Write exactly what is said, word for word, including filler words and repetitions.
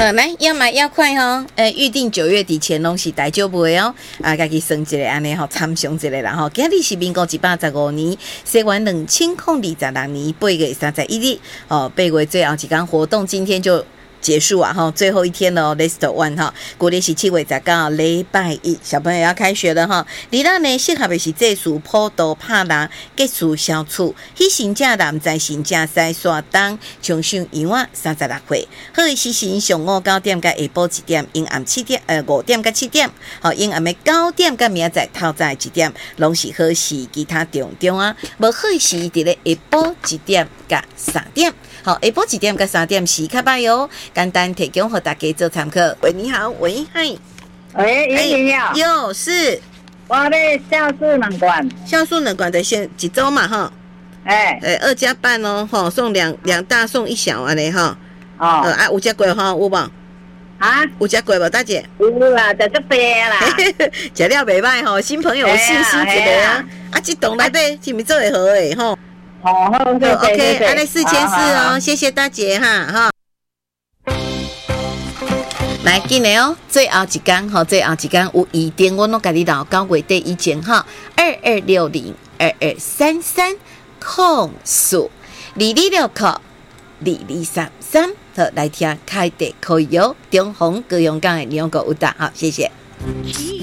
好，来要买要快哦，诶、呃，预定九月底前拢是大丈夫的哦。啊，家己算一个安尼吼，参详一个啦吼。今日是民国一百十五年，西元两千零二十六年八月三十一日，哦，八月最后一天活动，今天就结束啊哈，最后一天了 ，Last One 哈，古历是七月十九礼拜一，小朋友要开学了哈。你咱呢适合的是这属普渡拍人结束小处，喜行者男在行者西刷东，冲上阳啊三十六岁。好的时辰上午九点甲下晡一点，阴暗七点呃五点甲七点，好阴暗的九点甲明仔透早一点，拢是好时其他重重啊。无好的时伫咧下晡一点甲三点，好下晡一点甲三点是较歹哦。简单提供给大家做参考。喂，你好，喂，嗨， 喂，爷爷好， 有是， 我咧孝顺两罐， 孝顺两罐的先一周嘛哈， 哎， 诶，二加半哦，吼，送两两大送一小安尼哈， 哦， 呃啊，有食过哈，有无？ 啊， 有食过无，大姐？ 有啦，食足多啦， 食了袂歹吼，新朋友有信心一个啊，啊，这栋内底是毋是做会好诶吼？ 哦，好 ，OK， 安尼四千四哦，谢谢大姐哈，哈。来，紧来哦！最后一天哈，最后一天有预定，我拢甲你留九月底以前哈，二二六零二二三三空数二二六扣二二三三，好来听开的可以哦。中红高雄港的两个有答，好，谢谢。